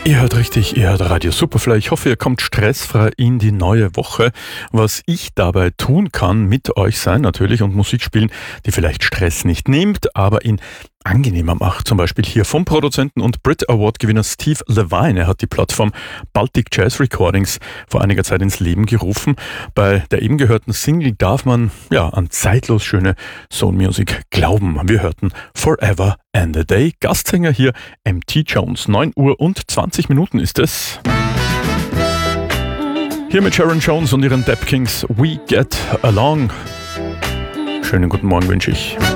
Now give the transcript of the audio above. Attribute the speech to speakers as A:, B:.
A: Ihr hört richtig, ihr hört Radio Superfly. Ich hoffe, ihr kommt stressfrei in die neue Woche. Was ich dabei tun kann, mit euch sein natürlich und Musik spielen, die vielleicht Stress nicht nimmt, aber ihn angenehmer macht. Zum Beispiel hier vom Produzenten und Brit Award-Gewinner Steve Levine. Er hat die Plattform Baltic Jazz Recordings vor einiger Zeit ins Leben gerufen. Bei der eben gehörten Single darf man an zeitlos schöne Soul Music glauben. Wir hörten Forever and a Day. Gastsänger hier M.T. Jones. 9 Uhr und 20 Minuten ist es. Hier mit Sharon Jones und ihren Dap Kings We Get Along. Schönen guten Morgen wünsche ich.